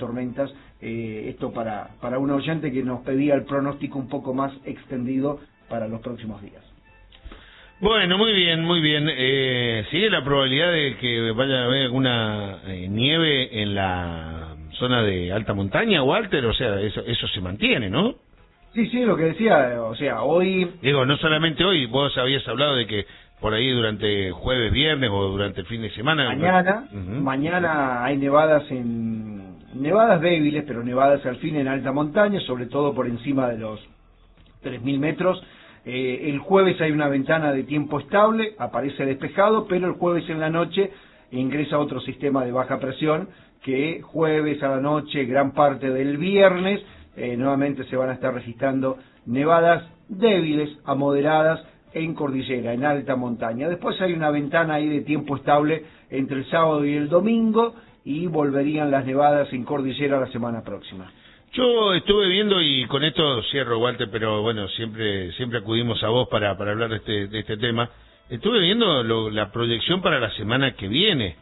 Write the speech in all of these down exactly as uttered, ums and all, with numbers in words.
tormentas. Eh, esto para, para un oyente que nos pedía el pronóstico un poco más extendido para los próximos días. Bueno, muy bien, muy bien. Eh, ¿Sigue la probabilidad de que vaya a haber alguna eh, nieve en la zona de alta montaña, Walter? O sea, eso, eso se mantiene, ¿no? Sí, sí, lo que decía, o sea, hoy... Digo, no solamente hoy, vos habías hablado de que por ahí durante jueves, viernes o durante el fin de semana... Mañana, uh-huh. mañana hay nevadas en... nevadas débiles, pero nevadas al fin en alta montaña, sobre todo por encima de los tres mil metros. Eh, el jueves hay una ventana de tiempo estable, aparece despejado, pero el jueves en la noche ingresa otro sistema de baja presión que jueves a la noche, gran parte del viernes, eh, nuevamente se van a estar registrando nevadas débiles a moderadas en cordillera, en alta montaña. Después hay una ventana ahí de tiempo estable entre el sábado y el domingo y volverían las nevadas en cordillera la semana próxima. Yo estuve viendo, y con esto cierro, Walter, pero bueno, siempre siempre acudimos a vos para, para hablar de este, de este tema. Estuve viendo lo, la proyección para la semana que viene.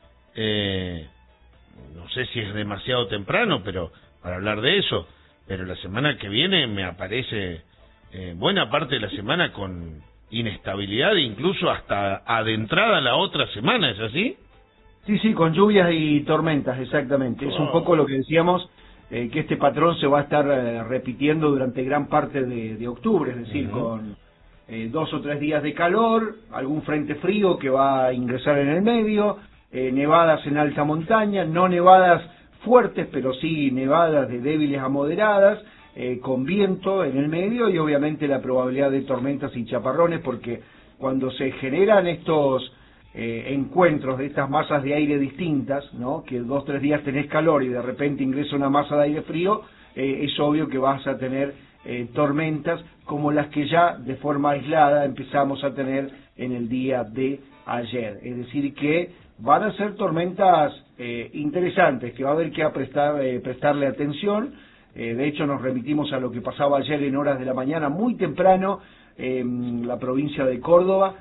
Eh, no sé si es demasiado temprano pero para hablar de eso, pero la semana que viene me aparece eh, buena parte de la semana con inestabilidad, incluso hasta adentrada la otra semana, ¿es así? Sí, sí, con lluvias y tormentas, exactamente. Oh. Es un poco lo que decíamos... Eh, que este patrón se va a estar eh, repitiendo durante gran parte de, de octubre, es decir, uh-huh. con eh, dos o tres días de calor, algún frente frío que va a ingresar en el medio, eh, nevadas en alta montaña, no nevadas fuertes, pero sí nevadas de débiles a moderadas, eh, con viento en el medio y obviamente la probabilidad de tormentas y chaparrones, porque cuando se generan estos... Eh, encuentros de estas masas de aire distintas, ¿no? Que dos tres días tenés calor y de repente ingresa una masa de aire frío, eh, es obvio que vas a tener eh, tormentas como las que ya de forma aislada empezamos a tener en el día de ayer. Es decir, que van a ser tormentas eh, interesantes, que va a haber que prestar, eh, prestarle atención. Eh, de hecho, nos remitimos a lo que pasaba ayer en horas de la mañana, muy temprano, en la provincia de Córdoba,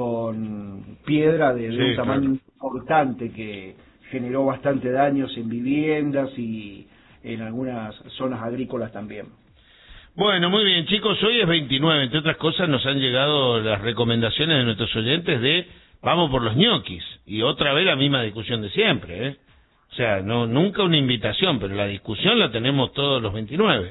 con piedra de, de sí, un tamaño claro. importante que generó bastante daños en viviendas y en algunas zonas agrícolas también. Bueno, muy bien, chicos, hoy es veintinueve, entre otras cosas nos han llegado las recomendaciones de nuestros oyentes de vamos por los ñoquis, y otra vez la misma discusión de siempre, ¿eh? O sea, no nunca una invitación, pero la discusión la tenemos todos los veintinueve.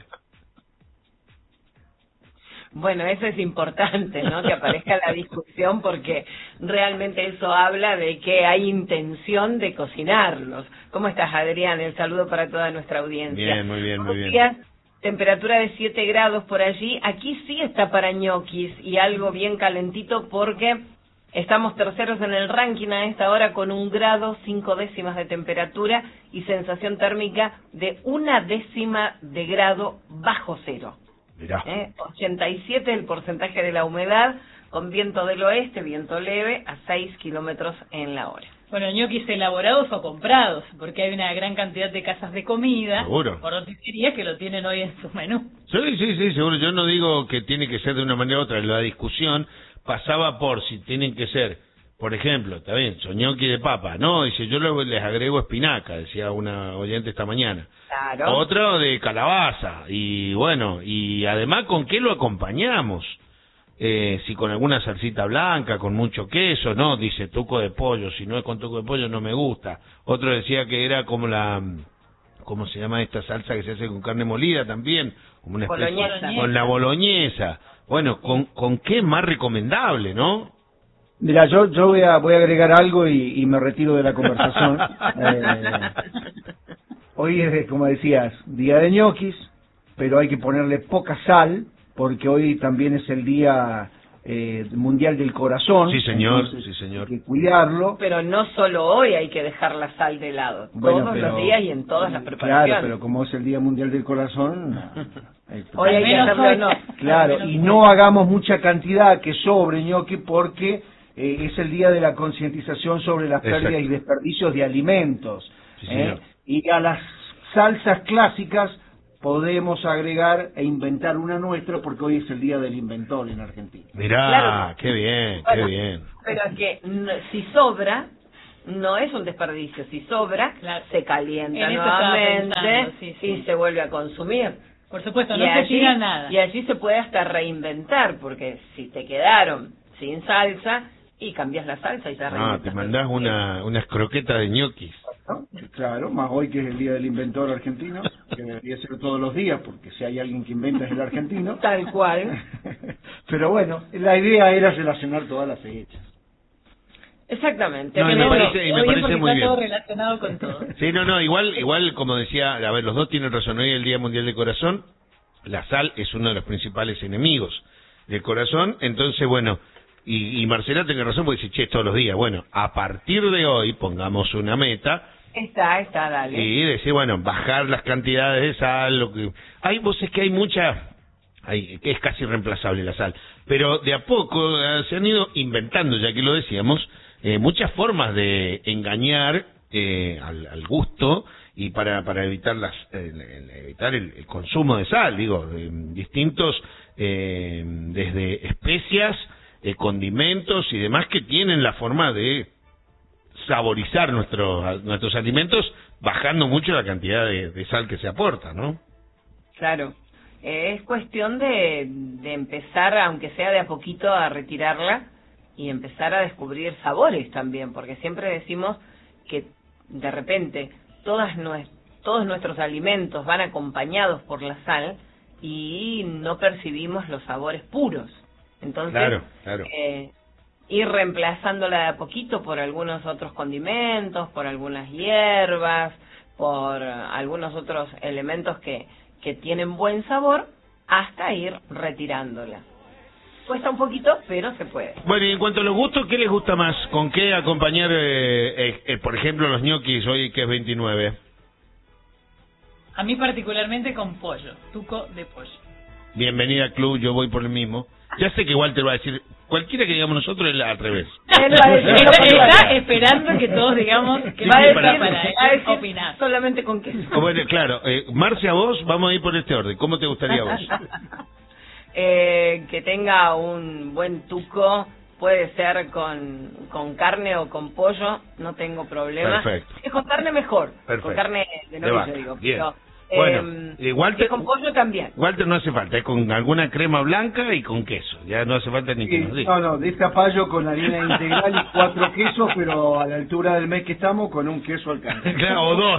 Bueno, eso es importante, ¿no? Que aparezca la discusión, porque realmente eso habla de que hay intención de cocinarlos. ¿Cómo estás, Adrián? El saludo para toda nuestra audiencia. Bien, muy bien, muy bien. Días, temperatura de siete grados por allí. Aquí sí está para ñoquis y algo bien calentito, porque estamos terceros en el ranking a esta hora con un grado, cinco décimas de temperatura y sensación térmica de una décima de grado bajo cero. Mirá. ¿Eh? ochenta y siete el porcentaje de la humedad, con viento del oeste, viento leve, a seis kilómetros en la hora. Bueno, ñoquis elaborados o comprados, porque hay una gran cantidad de casas de comida, seguro, por roticerías que lo tienen hoy en su menú. Sí, sí, sí, seguro. Yo no digo que tiene que ser de una manera u otra. La discusión pasaba por si tienen que ser, por ejemplo, está bien, son ñoquis de papa, no, dice, yo les agrego espinaca, decía una oyente esta mañana. Claro. Otro de calabaza, y bueno, y además, ¿con qué lo acompañamos? Eh, si con alguna salsita blanca, con mucho queso, no, dice tuco de pollo, si no es con tuco de pollo no me gusta. Otro decía que era como la, ¿cómo se llama esta salsa que se hace con carne molida también? Como una especie, boloñesa. Con la boloñesa. Bueno, ¿con, con qué más recomendable, no? Mira, yo yo voy a voy a agregar algo y, y me retiro de la conversación. eh, hoy es, como decías, día de ñoquis, pero hay que ponerle poca sal, porque hoy también es el día eh, mundial del corazón. Sí, señor, entonces, sí, señor. Hay que cuidarlo. Pero no solo hoy hay que dejar la sal de lado, bueno, todos pero, los días y en todas las preparaciones. Claro, pero como es el día mundial del corazón... Hoy hay que hacerlo, no. Claro, y no hagamos mucha cantidad que sobre ñoqui, porque eh, es el día de la concientización sobre las Exacto. pérdidas y desperdicios de alimentos. Sí, ¿eh? Y a las salsas clásicas podemos agregar e inventar una nuestra, porque hoy es el día del inventor en Argentina. Mirá, claro. qué bien, Bueno, qué bien. Pero que no, si sobra, no es un desperdicio, si sobra, claro. se calienta en nuevamente, pierde sí, sí. y se vuelve a consumir. Por supuesto, Y no se allí, tira nada. y allí se puede hasta reinventar, porque si te quedaron sin salsa, y cambias la salsa y te Ah, reinventas. te mandás una, unas croquetas de ñoquis. ¿No? Claro, más hoy que es el Día del Inventor Argentino, que debería ser todos los días, porque si hay alguien que inventa es el argentino. Tal cual. Pero bueno, la idea era relacionar todas las fechas. Exactamente. No, y me Pero bueno, parece, y me Oye, parece porque muy está bien. todo relacionado con todo. Sí, no, no, igual, igual como decía, a ver, los dos tienen razón. Hoy es el Día Mundial del Corazón. La sal es uno de los principales enemigos del corazón. Entonces, bueno, y, y Marcela tiene razón porque dice, che, todos los días. Bueno, a partir de hoy pongamos una meta. Está, está, dale. Y decir, bueno, bajar las cantidades de sal. Lo que hay, vos es que hay mucha, hay, que es casi reemplazable la sal. Pero de a poco eh, se han ido inventando, ya que lo decíamos, eh, muchas formas de engañar eh, al, al gusto y para para evitar las eh, evitar el, el consumo de sal, digo, eh, distintos eh, desde especias, eh, condimentos y demás que tienen la forma de saborizar nuestros nuestros alimentos, bajando mucho la cantidad de, de sal que se aporta, ¿no? Claro. Eh, es cuestión de, de empezar, aunque sea de a poquito, a retirarla y empezar a descubrir sabores también, porque siempre decimos que de repente todas nues- todos nuestros alimentos van acompañados por la sal y no percibimos los sabores puros. Entonces, Claro, claro. Eh, ir reemplazándola de a poquito por algunos otros condimentos, por algunas hierbas, por eh, algunos otros elementos que, que tienen buen sabor, hasta ir retirándola. Cuesta un poquito, pero se puede. Bueno, y en cuanto a los gustos, ¿qué les gusta más? ¿Con qué acompañar, eh, eh, eh, por ejemplo, los ñoquis hoy que es veintinueve? A mí particularmente con pollo, tuco de pollo. Bienvenida al club, yo voy por el mismo. Ya sé que Walter va a decir, cualquiera que digamos nosotros es al revés. Él va a decir lo Está, contrario. está esperando que todos digamos que Va a sí, decir, para- para va a decir opinar. solamente con queso. Bueno, claro, eh, Marcia, vos, vamos a ir por este orden. ¿Cómo te gustaría a vos? eh, que tenga un buen tuco, puede ser con, con carne o con pollo, no tengo problema. Perfecto. Si es con carne mejor, Perfecto. con carne de De novillo, vaca, digo. bien. Pero, Bueno, eh, eh, Walter- si es con pollo también. Walter no hace falta, es con alguna crema blanca y con queso. Ya no hace falta ni que Sí, nos diga. no, no, de zapallo con harina integral y cuatro quesos, pero a la altura del mes que estamos, con un queso al canto. Claro, o dos.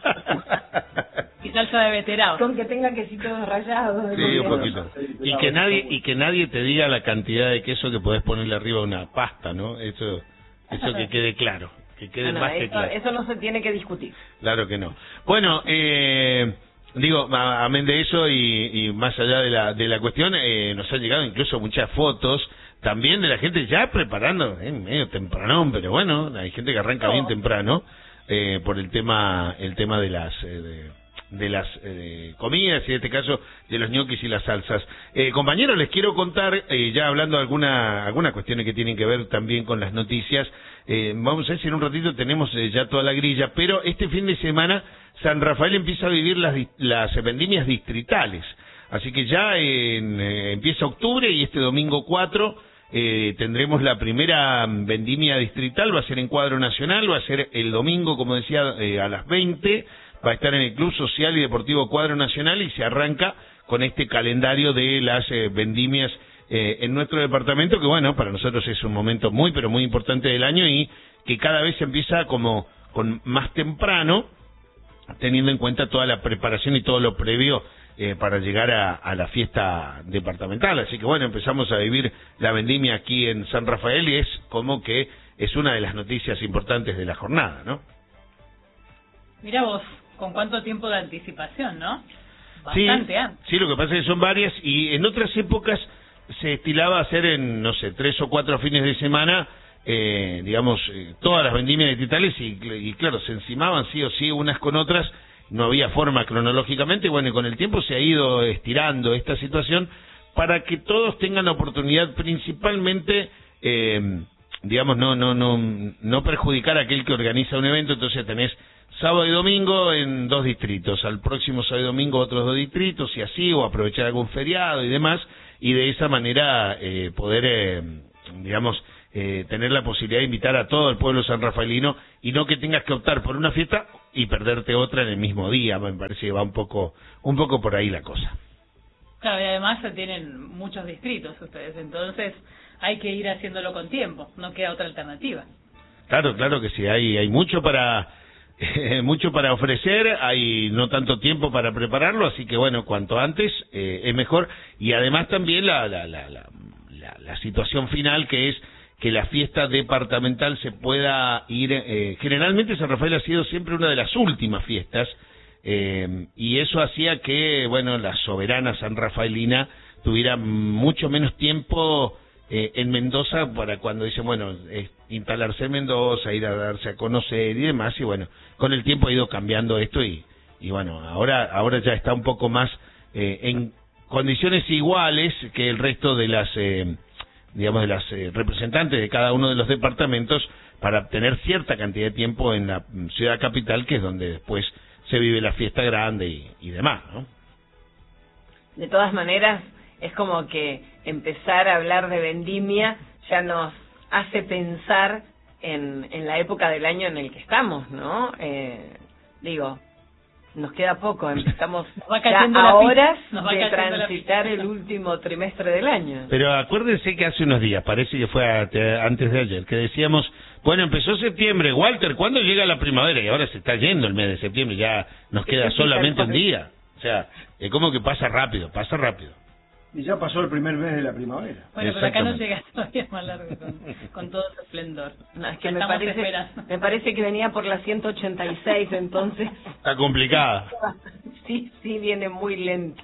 Y salsa de veterano. Con que tenga quesitos rallados. Sí, un poquito. Y que nadie y que nadie te diga la cantidad de queso que podés ponerle arriba a una pasta, ¿no? Eso eso que quede claro, que quede No, no, más que eso, claro. eso no se tiene que discutir. Claro que no. Bueno, eh, digo, a- amén de eso y, y más allá de la de la cuestión, eh, nos han llegado incluso muchas fotos también de la gente ya preparando, eh, medio tempranón, pero bueno, hay gente que arranca bien temprano eh, por el tema el tema de las eh, de, de las eh, comidas y en este caso de los ñoquis y las salsas. Eh, compañeros, les quiero contar, eh, ya hablando de alguna, algunas cuestiones que tienen que ver también con las noticias, eh, vamos a ver si en un ratito tenemos eh, ya toda la grilla, pero este fin de semana San Rafael empieza a vivir las, dis- las vendimias distritales, así que ya en, eh, empieza octubre y este domingo cuatro eh, tendremos la primera vendimia distrital, va a ser en cuadro nacional, va a ser el domingo, como decía, eh, a las veinte, va a estar en el Club Social y Deportivo Cuadro Nacional y se arranca con este calendario de las eh, vendimias eh, en nuestro departamento, que bueno, para nosotros es un momento muy, pero muy importante del año y que cada vez se empieza como con más temprano, teniendo en cuenta toda la preparación y todo lo previo eh, para llegar a, a la fiesta departamental. Así que bueno, empezamos a vivir la vendimia aquí en San Rafael y es como que es una de las noticias importantes de la jornada, ¿no? Mira vos, ¿con cuánto tiempo de anticipación, no? Sí, Bastante antes. sí, lo que pasa es que son varias y en otras épocas se estilaba hacer en, no sé, tres o cuatro fines de semana, eh, digamos, eh, todas las vendimias distritales y, y claro, se encimaban sí o sí unas con otras, no había forma cronológicamente y bueno, y con el tiempo se ha ido estirando esta situación para que todos tengan la oportunidad principalmente, eh, digamos, no, no, no, no perjudicar a aquel que organiza un evento, entonces tenés sábado y domingo en dos distritos, al próximo sábado y domingo otros dos distritos y así, o aprovechar algún feriado y demás, y de esa manera eh, poder, eh, digamos, eh, tener la posibilidad de invitar a todo el pueblo sanrafaelino y no que tengas que optar por una fiesta y perderte otra en el mismo día. Me parece que va un poco, un poco por ahí la cosa. Claro, y además tienen muchos distritos ustedes, entonces hay que ir haciéndolo con tiempo, no queda otra alternativa. Claro, claro que sí, hay, hay mucho para eh, mucho para ofrecer, hay no tanto tiempo para prepararlo, así que bueno, cuanto antes eh, es mejor. Y además también la, la, la, la, la, la situación final, que es que la fiesta departamental se pueda ir, eh, generalmente San Rafael ha sido siempre una de las últimas fiestas, eh, y eso hacía que, bueno, la soberana sanrafaelina tuviera mucho menos tiempo eh, en Mendoza para cuando dicen, bueno, eh, instalarse en Mendoza, ir a darse a conocer y demás, y bueno, con el tiempo ha ido cambiando esto y, y bueno, ahora, ahora ya está un poco más eh, en condiciones iguales que el resto de las... Eh, digamos, de las eh, representantes de cada uno de los departamentos para tener cierta cantidad de tiempo en la ciudad capital, que es donde después se vive la fiesta grande y, y demás, ¿no? De todas maneras, es como que empezar a hablar de vendimia ya nos hace pensar en, en la época del año en el que estamos, ¿no? Eh, digo, nos queda poco, empezamos ya a horas de transitar el último trimestre del año. Pero acuérdense que hace unos días, parece que fue a, te, antes de ayer, que decíamos, bueno, empezó septiembre, Walter, ¿cuándo llega la primavera? Y ahora se está yendo el mes de septiembre, ya nos queda solamente un día. O sea, es como que pasa rápido, pasa rápido. Y ya pasó el primer mes de la primavera. Bueno, pero acá no llega todavía más largo con, con todo su esplendor. No, es que me parece, me parece que venía por la ciento ochenta y seis, entonces... Está complicada. Sí, sí, viene muy lento.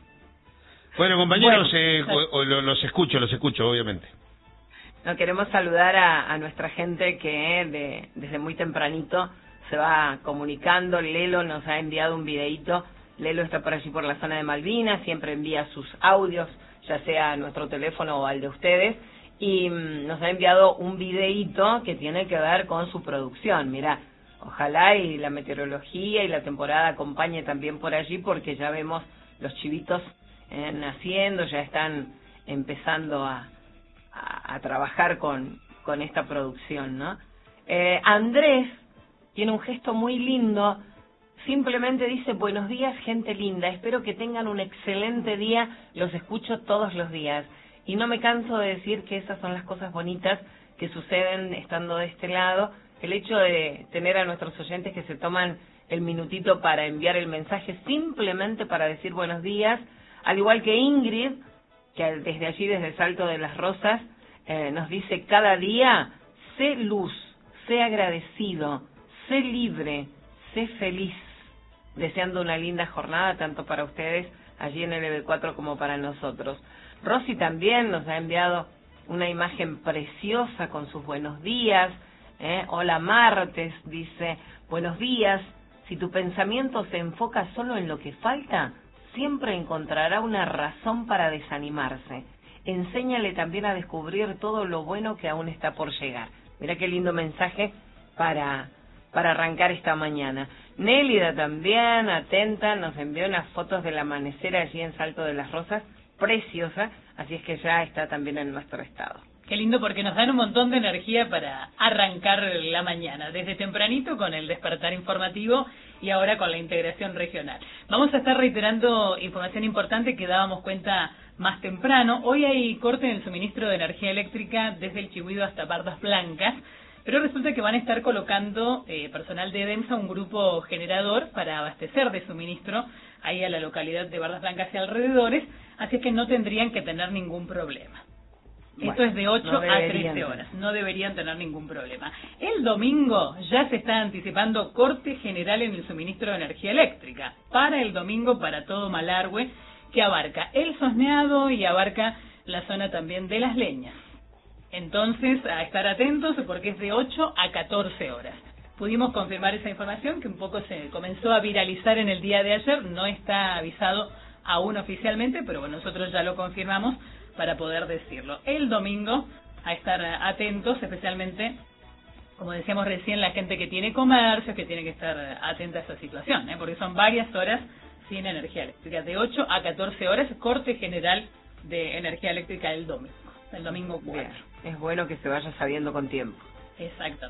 Bueno, compañeros, Bueno, eh, o, o, los escucho, los escucho, obviamente. No, queremos saludar a, a nuestra gente que de, desde muy tempranito se va comunicando. Lelo nos ha enviado un videíto. Lelo está por allí por la zona de Malvinas, siempre envía sus audios, ya sea a nuestro teléfono o al de ustedes, y mmm, nos ha enviado un videíto que tiene que ver con su producción. Mirá, ojalá y la meteorología y la temporada acompañe también por allí, porque ya vemos los chivitos eh, naciendo, ya están empezando a, a, a trabajar con, con esta producción, ¿no? Eh, Andrés tiene un gesto muy lindo. Simplemente dice, buenos días, gente linda, espero que tengan un excelente día, los escucho todos los días. Y no me canso de decir que esas son las cosas bonitas que suceden estando de este lado. El hecho de tener a nuestros oyentes que se toman el minutito para enviar el mensaje simplemente para decir buenos días, al igual que Ingrid, que desde allí, desde Salto de las Rosas, eh, nos dice cada día, sé luz, sé agradecido, sé libre, sé feliz. Deseando una linda jornada tanto para ustedes allí en el L B cuatro como para nosotros. Rosy también nos ha enviado una imagen preciosa con sus buenos días. ¿eh? Hola martes, dice, buenos días. Si tu pensamiento se enfoca solo en lo que falta, siempre encontrará una razón para desanimarse. Enséñale también a descubrir todo lo bueno que aún está por llegar. Mira qué lindo mensaje para... para arrancar esta mañana. Nélida también, atenta, nos envió unas fotos del amanecer allí en Salto de las Rosas, preciosa, así es que ya está también en nuestro estado. Qué lindo, porque nos dan un montón de energía para arrancar la mañana, desde tempranito con el despertar informativo y ahora con la integración regional. Vamos a estar reiterando información importante que dábamos cuenta más temprano. Hoy hay corte en el suministro de energía eléctrica desde el Chihuido hasta Bardas Blancas, pero resulta que van a estar colocando eh, personal de EDEMSA, un grupo generador para abastecer de suministro ahí a la localidad de Bardas Blancas y alrededores, así que no tendrían que tener ningún problema. Bueno, esto es de ocho no a trece horas, no deberían tener ningún problema. El domingo ya se está anticipando corte general en el suministro de energía eléctrica, para el domingo para todo Malargüe, que abarca el Sosneado y abarca la zona también de Las Leñas. Entonces, a estar atentos porque es de ocho a catorce horas. Pudimos confirmar esa información que un poco se comenzó a viralizar en el día de ayer, no está avisado aún oficialmente, pero bueno, nosotros ya lo confirmamos para poder decirlo. El domingo, a estar atentos, especialmente, como decíamos recién, la gente que tiene comercios, que tiene que estar atenta a esa situación, ¿eh? porque son varias horas sin energía eléctrica. De ocho a catorce horas, corte general de energía eléctrica el domingo. El domingo cuatro. Bien, es bueno que se vaya sabiendo con tiempo. Exactamente.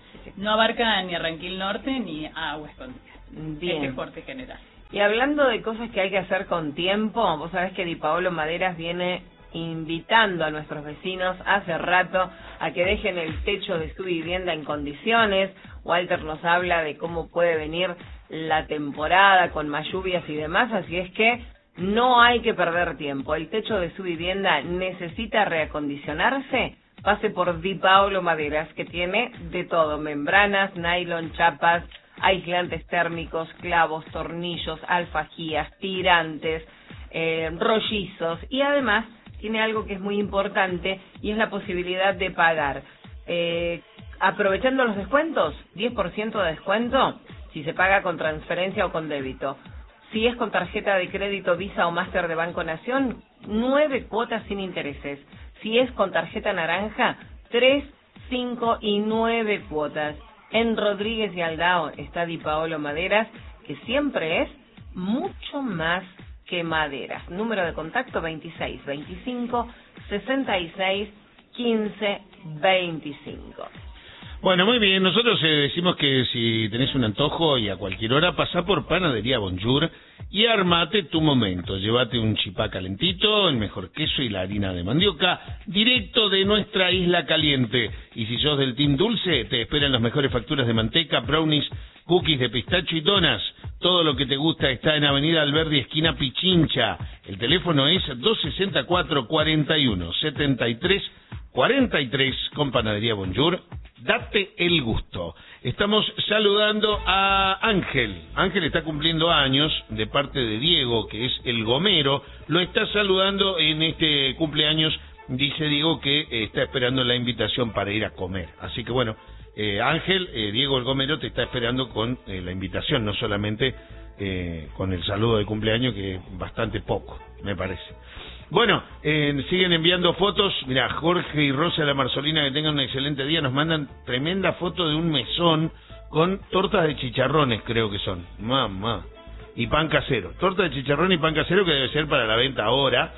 sí. No abarca ni a Ranquil Norte ni a Agua Escondida. Bien. Este corte general. Y hablando de cosas que hay que hacer con tiempo, vos sabés que Di Paolo Maderas viene invitando a nuestros vecinos hace rato a que dejen el techo de su vivienda en condiciones. Walter nos habla de cómo puede venir la temporada con más lluvias y demás, así es que no hay que perder tiempo. El techo de su vivienda necesita reacondicionarse. Pase por Di Paolo Maderas, que tiene de todo: membranas, nylon, chapas, aislantes térmicos, clavos, tornillos, alfajías, tirantes, eh, rollizos, y además tiene algo que es muy importante y es la posibilidad de pagar. Eh, aprovechando los descuentos, diez por ciento de descuento si se paga con transferencia o con débito. Si es con tarjeta de crédito Visa o Master de Banco Nación, nueve cuotas sin intereses. Si es con tarjeta naranja, tres, cinco y nueve cuotas. En Rodríguez y Aldao está Di Paolo Maderas, que siempre es mucho más que maderas. Número de contacto veintiséis, veinticinco, sesenta y seis, quince, veinticinco. Bueno, muy bien. Nosotros eh, decimos que si tenés un antojo y a cualquier hora, pasá por Panadería Bonjour y armate tu momento. Llévate un chipá calentito, el mejor queso y la harina de mandioca, directo de nuestra isla caliente. Y si sos del team dulce, te esperan las mejores facturas de manteca, brownies, cookies de pistacho y donas. Todo lo que te gusta está en Avenida Alberdi, esquina Pichincha. El teléfono es dos sesenta y cuatro, cuarenta y uno, setenta y tres, cuarenta y tres con Panadería Bonjour. Date el gusto. Estamos saludando a Ángel. Ángel está cumpliendo años de parte de Diego, que es el gomero. Lo está saludando en este cumpleaños. Dice Diego que eh, está esperando la invitación para ir a comer. Así que bueno, eh, Ángel, eh, Diego el gomero te está esperando con eh, la invitación, no solamente eh, con el saludo de cumpleaños, que es bastante poco, me parece. Bueno, eh, siguen enviando fotos. Mira, Jorge y Rosa de la Marzolina, que tengan un excelente día, nos mandan tremenda foto de un mesón con tortas de chicharrones, creo que son. Mamá. Y pan casero. Torta de chicharrón y pan casero, que debe ser para la venta ahora.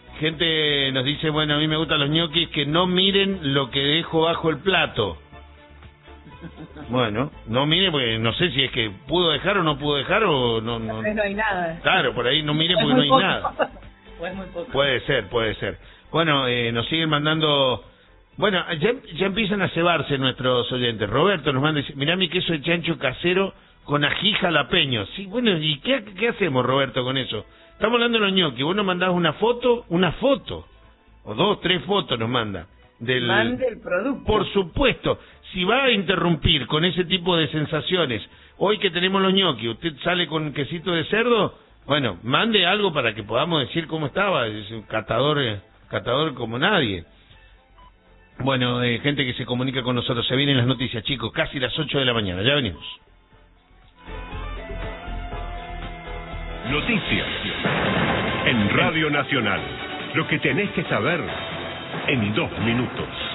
Gente nos dice, bueno, a mí me gustan los ñoquis, que no miren lo que dejo bajo el plato. Bueno, no mire, porque no sé si es que pudo dejar o no pudo dejar, o no... no... no hay nada. Claro, por ahí no mire porque no hay poco. nada. Pues muy poco. Puede ser, puede ser. Bueno, eh, nos siguen mandando... Bueno, ya, ya empiezan a cebarse nuestros oyentes. Roberto nos manda, dice, mirá mi queso de chancho casero con ají jalapeño. Sí, bueno, ¿y qué, qué hacemos, Roberto, con eso? Estamos hablando de los ñoquis. Vos nos mandás una foto, una foto, o dos, tres fotos nos manda. Del... Mande el producto. Por supuesto. Si va a interrumpir con ese tipo de sensaciones, hoy que tenemos los ñoquis, usted sale con quesito de cerdo... Bueno, mande algo para que podamos decir cómo estaba. Es un catador, eh, catador como nadie. Bueno, eh, gente que se comunica con nosotros. Se vienen las noticias, chicos. Casi las ocho de la mañana. Ya venimos. Noticias en Radio Nacional. Lo que tenés que saber en dos minutos.